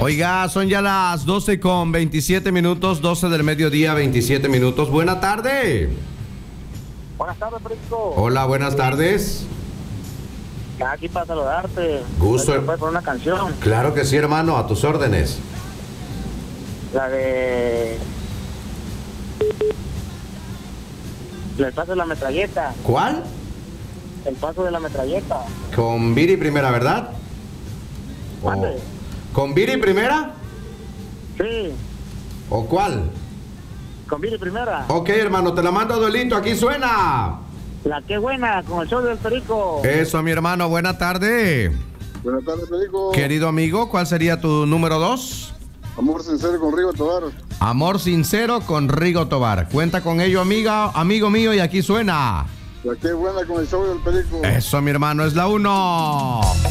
Oiga, son ya las 12:27, 12 del mediodía, 27 minutos. Buena tarde. Buenas tardes, Perico. Hola, buenas tardes. Aquí para saludarte. Gusto. ¿Puedes poner una canción? Claro que sí, hermano, a tus órdenes. La de... El paso de la metralleta. ¿Cuál? El paso de la metralleta. Con Viri primera, ¿verdad? ¿Cuál? ¿Con Viri primera? Sí, ¿O cuál? con Viri primera. Ok, hermano, te la mando a duelito, aquí suena. La que buena, con el show del Perico. Eso, mi hermano, buena tarde. Buenas tardes, Perico. Querido amigo, ¿cuál sería tu número 2? Amor sincero con Rigo Tobar. Amor sincero con Rigo Tobar. Cuenta con ello, amigo mío, y aquí suena. La que buena con el show del Perico. Eso, mi hermano, es la 1.